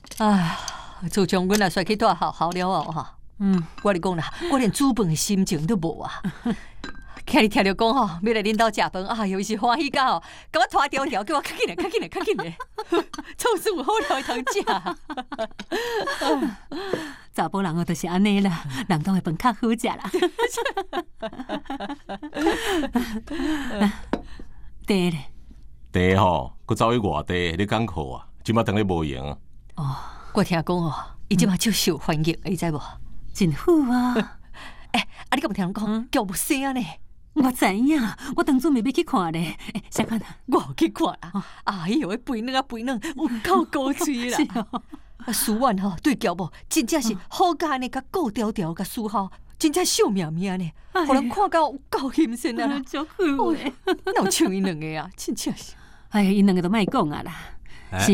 哎，自从阮也煞去住学校了后哈，我咧讲啦，我连煮饭的心情都无啊。今日听着讲吼，要来恁兜食饭啊，又是欢喜到吼，甲我拖条条，叫我较紧来，较紧来，较紧来，总是有好料会通食。 查甫人哦，就是安尼啦，人当的饭较好食啦。茶咧？ 茶吼，佮走去外地，你艰苦啊，即摆当咧无闲。 哦，我听讲哦，伊即马接受欢迎，你知无？ 真好啊！ 啊，你敢有听人讲叫木声呢？ 我知影，我当初咪要去看咧。啥款啊？ 我有去看啦，哎呦，迄肥软啊肥软，有够高吹啦！啊，书院吼对脚无，真正是好甲安尼，甲高调调甲书好，真正笑眯眯呢，互人看到有够欣赏啊！ 足好诶， 哪有像因两个啊？真正是。 哎呀，因两个都莫讲啊啦。